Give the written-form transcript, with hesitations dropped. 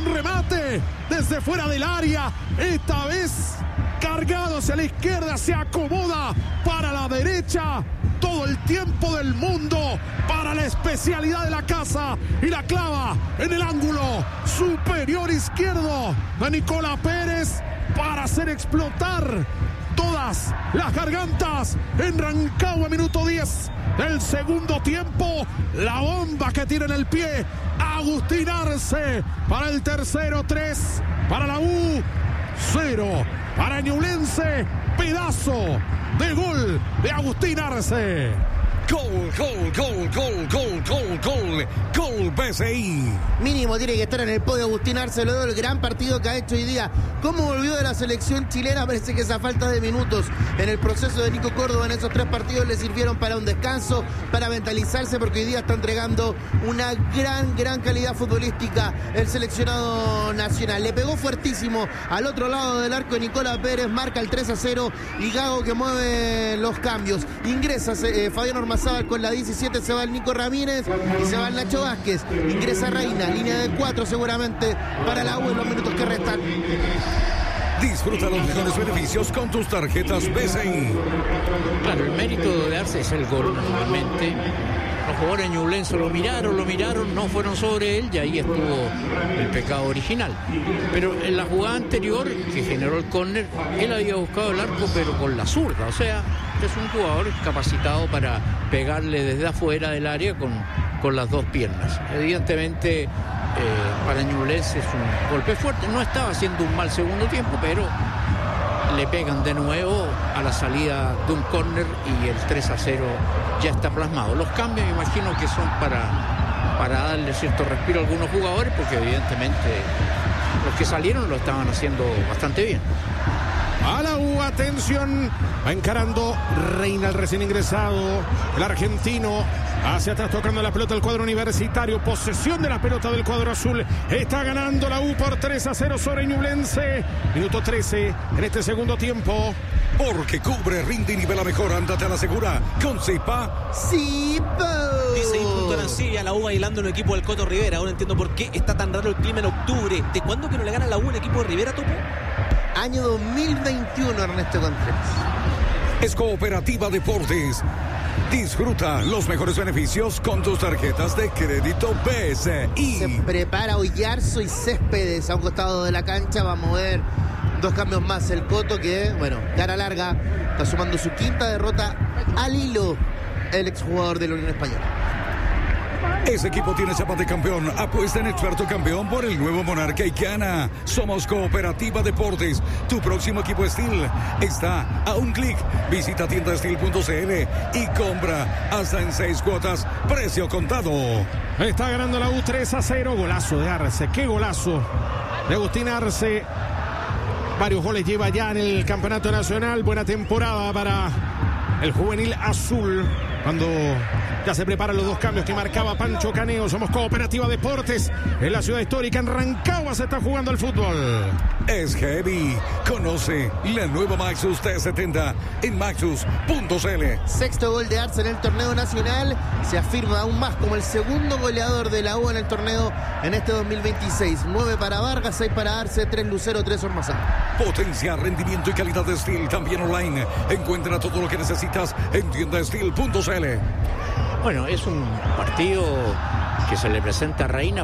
un remate desde fuera del área. Esta vez cargado hacia la izquierda, se acomoda para la derecha. Todo el tiempo del mundo para la especialidad de la casa y la clava en el ángulo superior izquierdo de Nicolás Pérez para hacer explotar todas las gargantas en Rancagua, minuto 10 del segundo tiempo. La bomba que tira en el pie Agustín Arce para el tercero, 3 para la U, 0 para Ñublense. Pedazo de gol de Agustín Arce. Gol BCI. Mínimo tiene que estar en el podio Agustín Arce, luego del gran partido que ha hecho hoy día. Cómo volvió de la selección chilena, parece que esa falta de minutos en el proceso de Nico Córdoba en esos 3 partidos le sirvieron para un descanso, para mentalizarse, porque hoy día está entregando una gran calidad futbolística el seleccionado nacional. Le pegó fuertísimo al otro lado del arco de Nicolás Pérez, marca el 3-0 y Gago que mueve los cambios. Ingresa Fabián Ormazábal con la 17, se va el Nico Ramírez y se va el Nacho Vázquez. Ingresa Reina, línea de 4 seguramente para la U en los minutos que restan. Disfruta los mejores beneficios con tus tarjetas BCI. Claro, el mérito de Arce es el gol, naturalmente. Los jugadores ñublenses lo miraron, no fueron sobre él y ahí estuvo el pecado original. Pero en la jugada anterior, que generó el córner, él había buscado el arco pero con la zurda. O sea, es un jugador capacitado para pegarle desde afuera del área con las dos piernas. Evidentemente, para Ñublense es un golpe fuerte. No estaba haciendo un mal segundo tiempo, pero le pegan de nuevo a la salida de un córner y el 3-0 ya está plasmado. Los cambios me imagino que son para darle cierto respiro a algunos jugadores, porque evidentemente los que salieron lo estaban haciendo bastante bien. A la U, atención, va encarando Reina, el recién ingresado, el argentino, hacia atrás tocando la pelota del cuadro universitario, posesión de la pelota del cuadro azul, está ganando la U por 3-0 sobre Ñublense, minuto 13 en este segundo tiempo. Porque cubre, rinde y nivela mejor, ándate a la segura con Zipa. ¡Zipa! Dice ahí junto a Arancibia, la U bailando en el equipo del Coto Rivera. Ahora entiendo por qué está tan raro el clima en octubre. ¿De cuándo que no le gana la U en equipo de Rivera, Topo? Año 2021, Ernesto Contreras. Es Cooperativa Deportes. Disfruta los mejores beneficios con tus tarjetas de crédito BCI. Se prepara Oyarzo y Céspedes a un costado de la cancha. Va a mover 2 cambios más el Coto, que, bueno, cara larga, está sumando su 5ª derrota al hilo el exjugador de la Unión Española. Ese equipo tiene chapa de campeón. Apuesta en Experto Campeón por el nuevo Monarca y gana. Somos Cooperativa Deportes. Tu próximo equipo Steel está a un clic. Visita tiendasteel.cl y compra hasta en 6 cuotas. Precio contado. Está ganando la U 3-0. Golazo de Arce. Qué golazo de Agustín Arce. Varios goles lleva ya en el campeonato nacional. Buena temporada para el juvenil azul. Cuando ya se preparan los 2 cambios que marcaba Pancho Caneo. Somos Cooperativa Deportes. En la ciudad histórica, en Rancagua, se está jugando el fútbol. Es heavy. Conoce la nueva Maxus T70 en maxus.cl. 6º gol de Arce en el torneo nacional. Se afirma aún más como el segundo goleador de la U en el torneo en este 2026. 9 para Vargas, 6 para Arce, 3 Lucero, 3 Ormazán. Potencia, rendimiento y calidad de Steel también online. Encuentra todo lo que necesitas en tiendasteel.cl. Bueno, es un partido que se le presenta a Reina